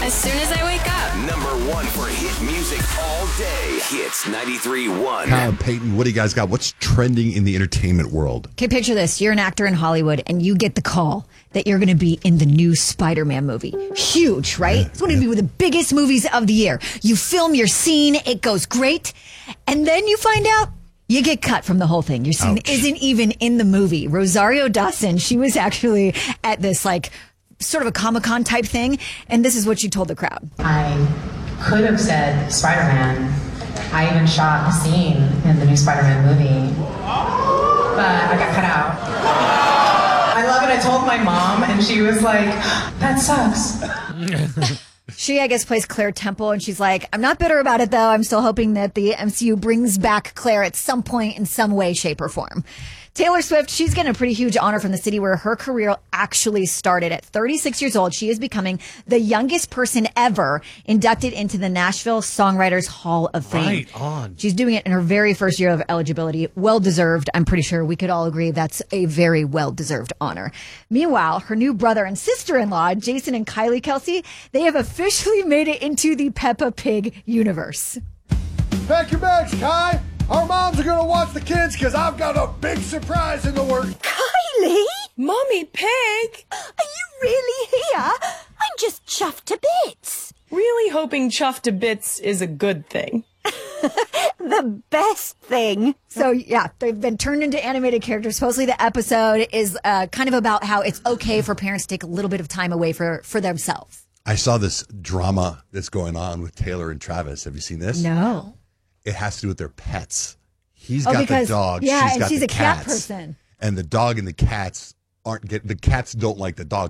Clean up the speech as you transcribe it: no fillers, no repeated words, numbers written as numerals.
as soon as I wake up. Number one for hit music all day. Hits 93.1. Kyle, Peyton, what do you guys got? What's trending in the entertainment world? Okay, picture this. You're an actor in Hollywood, and you get the call that you're going to be in the new Spider-Man movie. Huge, right? It's going to be one of the biggest movies of the year. You film your scene. It goes great. And then you find out you get cut from the whole thing. Your scene isn't even in the movie. Rosario Dawson, she was actually at this, sort of a Comic-Con type thing, and this is what she told the crowd. I could have said Spider-Man. I even shot a scene in the new Spider-Man movie, but I got cut out. I love it. I told my mom, and she was like, that sucks. She, I guess, plays Claire Temple, and she's like, I'm not bitter about it, though. I'm still hoping that the MCU brings back Claire at some point in some way, shape, or form. Taylor Swift, she's getting a pretty huge honor from the city where her career actually started. At 36 years old, she is becoming the youngest person ever inducted into the Nashville Songwriters Hall of Fame. Right on. She's doing it in her very first year of eligibility. Well-deserved. I'm pretty sure we could all agree that's a very well-deserved honor. Meanwhile, her new brother and sister-in-law, Jason and Kylie Kelsey, they have officially made it into the Peppa Pig universe. Pack your bags, Kai. Our moms are going to watch the kids because I've got a big surprise in the works. Kylie? Mommy Pig? Are you really here? I'm just chuffed to bits. Really hoping chuffed to bits is a good thing. The best thing. So, yeah, they've been turned into animated characters. Supposedly the episode is kind of about how it's okay for parents to take a little bit of time away for themselves. I saw this drama that's going on with Taylor and Travis. Have you seen this? No. It has to do with their pets. He's got the dog. Yeah, she's and got she's the a cat cats. person. And the dog and the cats the cats don't like the dog.